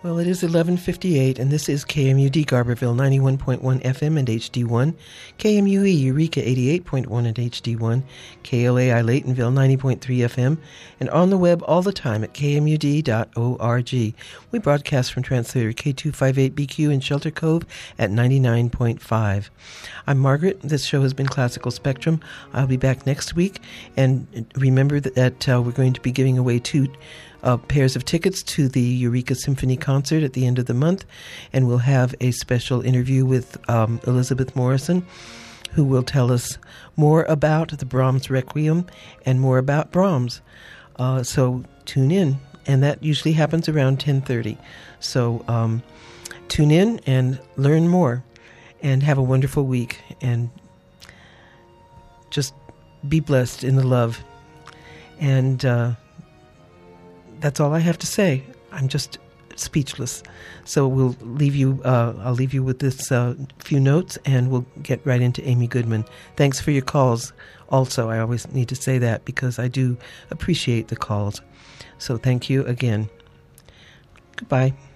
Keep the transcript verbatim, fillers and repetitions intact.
Well, it is eleven fifty-eight, and this is K M U D Garberville, ninety-one point one F M and H D one, K M U E Eureka, eighty-eight point one and H D one, K L A I Laytonville, ninety point three F M, and on the web all the time at K M U D dot org. We broadcast from translator K two fifty-eight B Q in Shelter Cove at ninety-nine point five. I'm Margaret. This show has been Classical Spectrum. I'll be back next week, and remember that, that uh, we're going to be giving away two Uh, pairs of tickets to the Eureka Symphony concert at the end of the month, and we'll have a special interview with um, Elizabeth Morrison, who will tell us more about the Brahms Requiem and more about Brahms. Uh, so tune in, and that usually happens around ten thirty. So um, tune in and learn more, and have a wonderful week, and just be blessed in the love. And uh, that's all I have to say. I'm just speechless. So we'll leave you. Uh, I'll leave you with this uh, few notes, and we'll get right into Amy Goodman. Thanks for your calls. Also, I always need to say that because I do appreciate the calls. So thank you again. Goodbye.